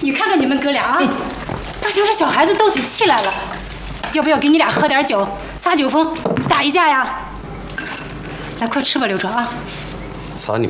你看看你们哥俩啊，倒像是小孩子斗起气来了。要不要给你俩喝点酒，撒酒疯，打一架呀？来，快吃吧，刘川啊！ 撒你